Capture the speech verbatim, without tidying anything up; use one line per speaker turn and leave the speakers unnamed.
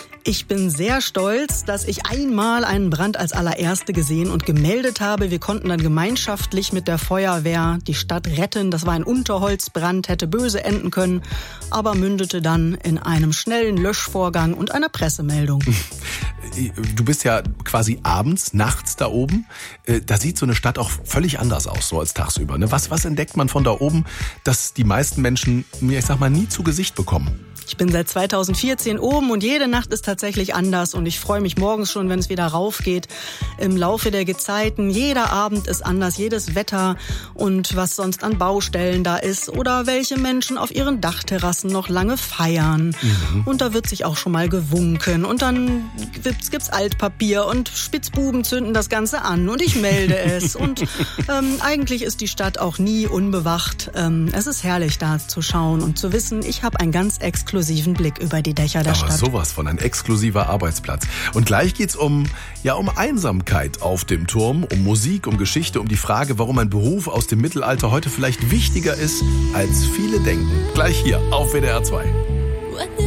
Ich bin sehr stolz, dass ich einmal einen Brand als allererste gesehen und gemeldet habe. Wir konnten dann gemeinschaftlich mit der Feuerwehr die Stadt retten. Das war ein Unterholzbrand, hätte böse enden können, aber mündete dann in einem schnellen Löschvorgang und einer Pressemeldung.
Du bist ja quasi abends, nachts da oben. Da sieht so eine Stadt auch völlig anders aus, so als tagsüber. Was, was entdeckt man von da oben, dass die meisten Menschen, ich sag mal, nie zu Gesicht bekommen?
Ich bin seit zweitausendvierzehn oben und jede Nacht ist tatsächlich anders und ich freue mich morgens schon, wenn es wieder raufgeht. Im Laufe der Gezeiten, jeder Abend ist anders, jedes Wetter und was sonst an Baustellen da ist oder welche Menschen auf ihren Dachterrassen noch lange feiern. Mhm. Und da wird sich auch schon mal gewunken und dann gibt's, gibt's Altpapier und Spitzbuben zünden das Ganze an und ich melde es. Und ähm, eigentlich ist die Stadt auch nie unbewacht. Ähm, es ist herrlich da zu schauen und zu wissen, ich habe ein ganz exklusives exklusiven Blick über die Dächer der
Aber
Stadt.
Sowas von ein exklusiver Arbeitsplatz. Und gleich geht's um, ja, um Einsamkeit auf dem Turm, um Musik, um Geschichte, um die Frage, warum ein Beruf aus dem Mittelalter heute vielleicht wichtiger ist, als viele denken. Gleich hier auf W D R zwei.